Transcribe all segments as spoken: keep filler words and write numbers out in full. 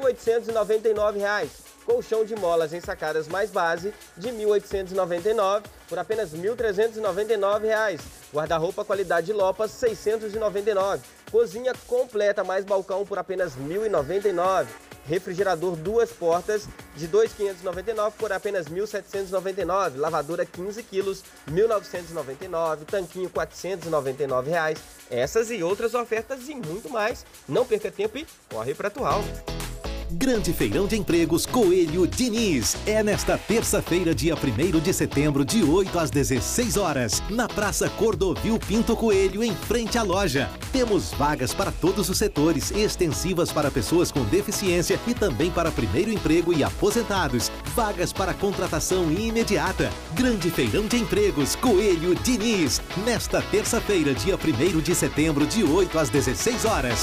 oitocentos e noventa e nove reais. Colchão de molas ensacadas mais base de mil oitocentos e noventa e nove reais por apenas mil trezentos e noventa e nove reais. Guarda-roupa qualidade Lopas seiscentos e noventa e nove reais. Cozinha completa mais balcão por apenas mil e noventa e nove reais. Refrigerador duas portas de dois mil quinhentos e noventa e nove reais por apenas mil setecentos e noventa e nove reais. Lavadora quinze quilos, mil novecentos e noventa e nove reais. Tanquinho quatrocentos e noventa e nove reais. Essas e outras ofertas e muito mais. Não perca tempo e corre para Atual. Grande Feirão de Empregos Coelho Diniz. É nesta terça-feira, dia primeiro de setembro, de oito às dezesseis horas, na Praça Cordovil Pinto Coelho, em frente à loja. Temos vagas para todos os setores, extensivas para pessoas com deficiência e também para primeiro emprego e aposentados. Vagas para contratação imediata. Grande Feirão de Empregos Coelho Diniz. Nesta terça-feira, dia primeiro de setembro, de oito às dezesseis horas.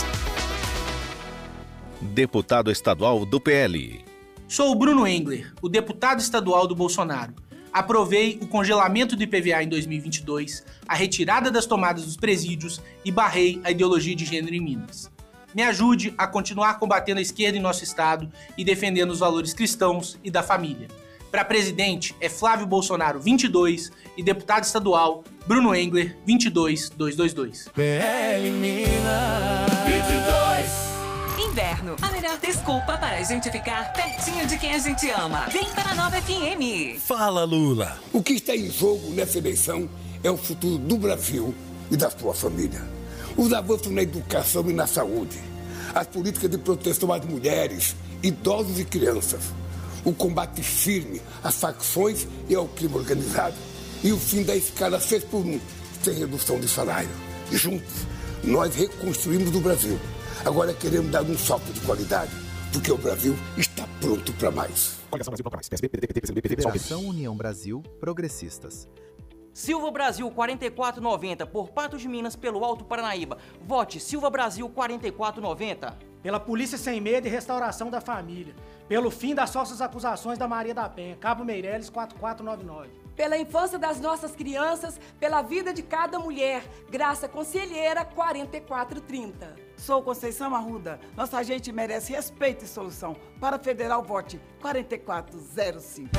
Deputado estadual do P L. Sou o Bruno Engler, o deputado estadual do Bolsonaro. Aprovei o congelamento do I P V A em dois mil e vinte e dois, a retirada das tomadas dos presídios e barrei a ideologia de gênero em Minas. Me ajude a continuar combatendo a esquerda em nosso estado e defendendo os valores cristãos e da família. Para presidente é Flávio Bolsonaro vinte e dois e deputado estadual Bruno Engler vinte e dois mil duzentos e vinte e dois. P L Minas vinte e dois. Inverno, a melhor desculpa para a gente ficar pertinho de quem a gente ama. Vem para a Nova F M. Fala, Lula. O que está em jogo nessa eleição é o futuro do Brasil e da sua família. Os avanços na educação e na saúde, as políticas de proteção às mulheres, idosos e crianças, o combate firme às facções e ao crime organizado e o fim da escala seis por um, sem redução de salário. E juntos, nós reconstruímos o Brasil. Agora queremos dar um salto de qualidade, porque o Brasil está pronto para mais. Federação União Brasil Progressistas. Silva Brasil quarenta e quatro noventa, por Patos de Minas, pelo Alto Paranaíba. Vote Silva Brasil quarenta e quatro noventa. Pela Polícia Sem Medo e Restauração da Família. Pelo fim das falsas acusações da Maria da Penha, Cabo Meireles quatro quatro nove nove. Pela infância das nossas crianças, pela vida de cada mulher, Graça Conselheira quarenta e quatro trinta. Sou Conceição Arruda. Nossa gente merece respeito e solução. Para Federal, vote quarenta e quatro zero cinco.